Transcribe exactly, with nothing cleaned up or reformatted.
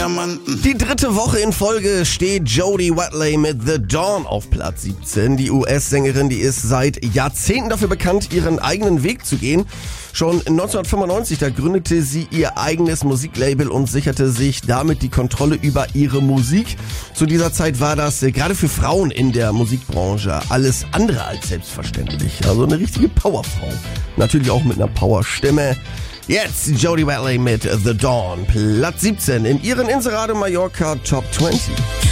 Die dritte Woche in Folge steht Jody Watley mit The Dawn auf Platz siebzehn. Die U S-Sängerin, die ist seit Jahrzehnten dafür bekannt, ihren eigenen Weg zu gehen. Schon neunzehnhundertfünfundneunzig, da gründete sie ihr eigenes Musiklabel und sicherte sich damit die Kontrolle über ihre Musik. Zu dieser Zeit war das äh, gerade für Frauen in der Musikbranche alles andere als selbstverständlich. Also eine richtige Powerfrau. Natürlich auch mit einer Powerstimme. Jetzt Jody Watley mit The Dawn, Platz siebzehn in ihren Inserado Mallorca Top zwanzig.